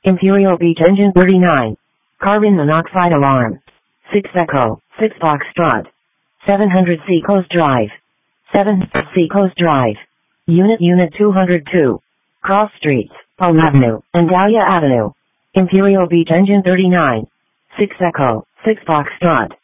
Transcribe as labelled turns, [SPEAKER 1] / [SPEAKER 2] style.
[SPEAKER 1] Imperial Beach Engine 39. Carbon monoxide alarm. 6 Echo, 6 Foxtrot. 700 Seacoast Drive. 7 Seacoast Drive. Unit 202. Cross Streets, Palm Avenue, and Dahlia Avenue. Imperial Beach Engine 39. 6 Echo, 6 Foxtrot.